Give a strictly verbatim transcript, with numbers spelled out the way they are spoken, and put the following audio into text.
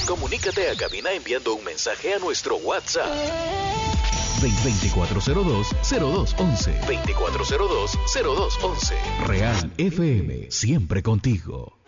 Comunícate a cabina enviando un mensaje a nuestro WhatsApp. veinticuatro cero dos, cero dos once. veinticuatro cero dos, cero dos once. Real F M, siempre contigo.